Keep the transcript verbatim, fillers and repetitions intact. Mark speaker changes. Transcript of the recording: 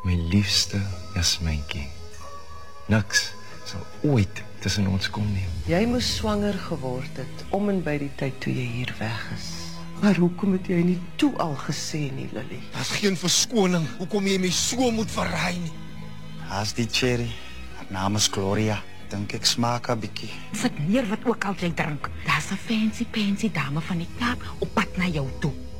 Speaker 1: My liefste Jasmyntjie. Niks sal ooit tussen ons kom nie.
Speaker 2: Jy moes swanger geword het om en by die tyd toe jy hier weg is. Maar hoekom het jy nie toe al gesê nie, Lily?
Speaker 3: Daar's geen verskoning. Hoekom jy my so moet verraai nie?
Speaker 4: Haas die cherry. Haar naam is Gloria. Dink ek smaak 'n bietjie.
Speaker 5: Sit neer wat ook al jy drink. Daar's 'n fancy pansy dame van die Kaap op pad na jou toe.